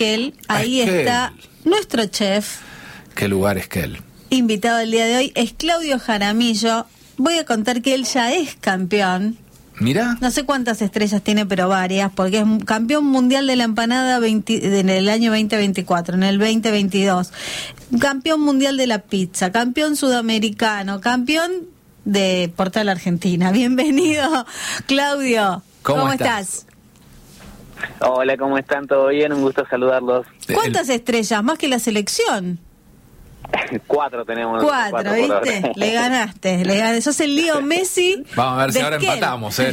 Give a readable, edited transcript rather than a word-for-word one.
Esquel. Ahí está nuestro chef. ¿Qué lugar Esquel? Invitado el día de hoy es Claudio Jaramillo. Voy a contar que él ya es campeón. Mira. No sé cuántas estrellas tiene, pero varias, porque es campeón mundial de la empanada en el año 2024, en el 2022. Campeón mundial de la pizza, campeón sudamericano, campeón de Portal Argentina. Bienvenido, Claudio. ¿Cómo estás? Hola, ¿cómo están? ¿Todo bien? Un gusto saludarlos. ¿Cuántas estrellas? Más que la selección. 4 tenemos. 4, ¿viste? Le ganaste. Sos el Leo Messi. Vamos a ver si ahora Esquel. empatamos,